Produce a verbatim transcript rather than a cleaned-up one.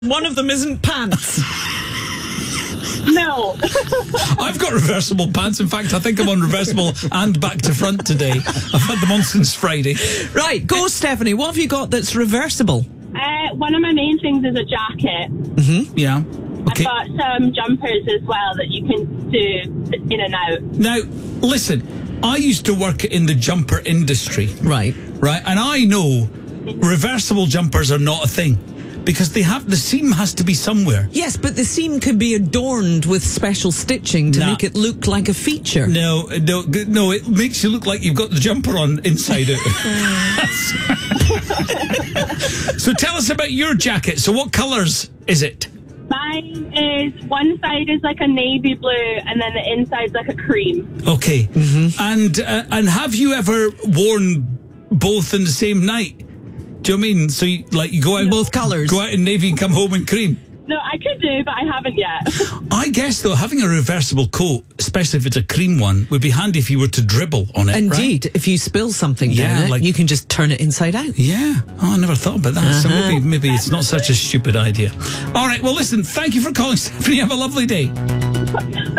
One of them isn't pants. No. I've got reversible pants. In fact, I think I'm on reversible and back to front today. I've had them on since Friday. Right, go, Stephanie. What have you got that's reversible? Uh, one of my main things is a jacket. Mm-hmm. Yeah. Okay. I've got some jumpers as well that you can do in and out. Now, listen, I used to work in the jumper industry. Right. Right, and I know reversible jumpers are not a thing. Because they have the seam has to be somewhere. Yes, but the seam could be adorned with special stitching to Nah. make it look like a feature. No, no, g- no. It makes you look like you've got the jumper on inside out. So tell us about your jacket. So what colours is it? Mine is, one side is like a navy blue and then the inside's like a cream. Okay. Mm-hmm. And uh, and have you ever worn both in the same night? Do you know what I mean? So you, like you go out Both colours. go out in navy and come home in cream. No, I could do, but I haven't yet. I guess though, having a reversible coat, especially if it's a cream one, would be handy if you were to dribble on it. Indeed, right? if you spill something Yeah, down it, like- you can just turn it inside out. Yeah. Oh, I never thought about that. So maybe maybe it's not such a stupid idea. All right. Well, listen. Thank you for calling, Stephanie. Have a lovely day.